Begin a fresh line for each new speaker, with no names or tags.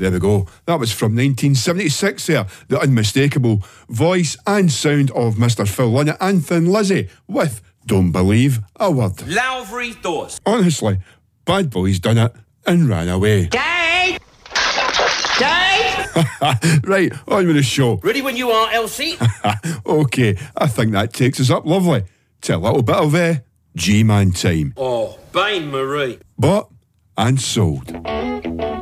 there we go. That was from 1976 there. The unmistakable voice and sound of Mr. Phil Lynott and Thin Lizzy with Don't Believe a Word.
Lowry Thoughts.
Honestly, Bad Boys done it and ran away.
Dave! Dave!
Right, on with the show.
Ready when you are, Elsie.
Okay, I think that takes us up lovely to a little bit of G-Man time.
Oh, Bain Marie.
Bought and sold.